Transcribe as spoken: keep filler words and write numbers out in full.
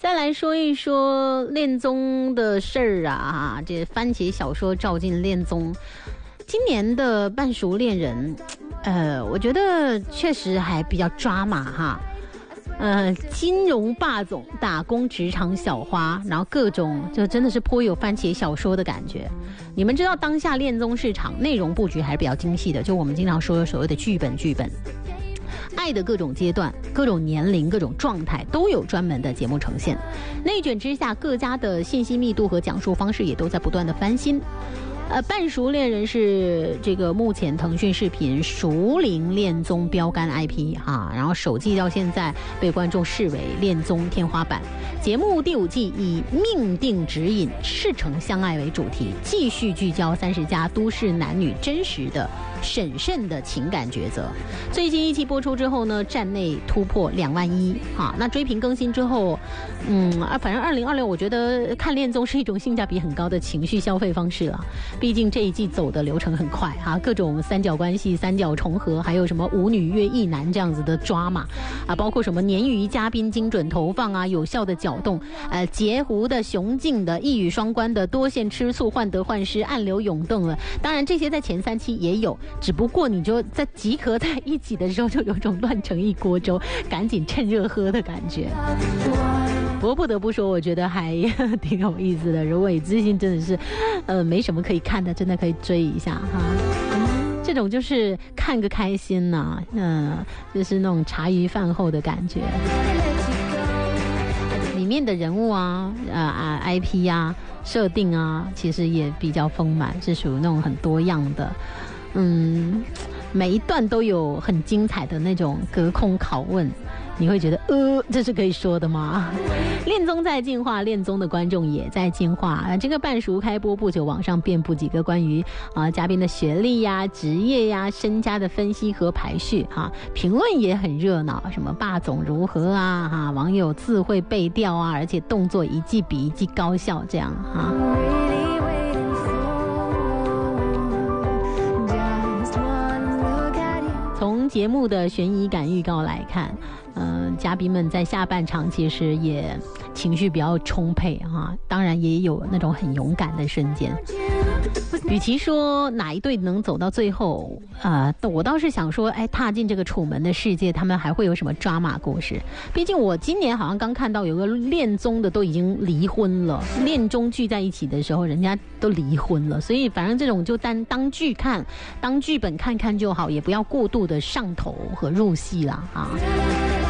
再来说一说恋综的事儿啊，这番茄小说照进恋综，今年的半熟恋人，呃，我觉得确实还比较抓马哈。呃，金融霸总、打工职场小花，然后各种就真的是颇有番茄小说的感觉。你们知道当下恋综市场内容布局还是比较精细的，就我们经常说的所谓的剧本剧本。爱的各种阶段、各种年龄、各种状态都有专门的节目呈现。内卷之下，各家的信息密度和讲述方式也都在不断的翻新。呃，半熟恋人是这个目前腾讯视频熟龄恋综标杆 I P 哈，然后首季到现在被观众视为恋综天花板。节目第五季以命定指引赤诚相爱为主题，继续聚焦三十加都市男女真实的审慎的情感抉择。最近一期播出之后呢，站内突破两万一哈。那追评更新之后，嗯啊，反正二零二六我觉得看恋综是一种性价比很高的情绪消费方式了。毕竟这一季走的流程很快哈，各种三角关系、三角重合，还有什么舞女约一男这样子的抓马啊，包括什么鲶鱼嘉宾精准投放啊，有效的搅动，呃，截胡的、雄竞的、一语双关的、多线吃醋、患得患失、暗流涌动了。当然这些在前三期也有，只不过你就在集合在一起的时候，就有种乱成一锅粥，赶紧趁热喝的感觉。不过不得不说，我觉得还挺有意思的。如果你自信真的是，呃，没什么可以看的，真的可以追一下哈。这种就是看个开心呐、啊，嗯、呃，就是那种茶余饭后的感觉。里面的人物啊，呃啊 I P 啊，设定啊，其实也比较丰满，是属于那种很多样的，嗯。每一段都有很精彩的那种隔空拷问，你会觉得呃，这是可以说的吗？恋综在进化，恋综的观众也在进化。这个半熟开播不久，网上遍布几个关于啊嘉宾的学历呀、职业呀、身家的分析和排序哈，评论也很热闹，什么霸总如何啊哈，网友自会背调啊，而且动作一季比一季高效这样哈。从节目的悬疑感预告来看，呃，嘉宾们在下半场其实也情绪比较充沛哈，当然也有那种很勇敢的瞬间。与其说哪一对能走到最后，呃，我倒是想说，哎，踏进这个楚门的世界，他们还会有什么抓马故事？毕竟我今年好像刚看到有个恋综的都已经离婚了，恋中聚在一起的时候，人家都离婚了，所以反正这种就当当剧看，当剧本看看就好，也不要过度的上头和入戏啦啊。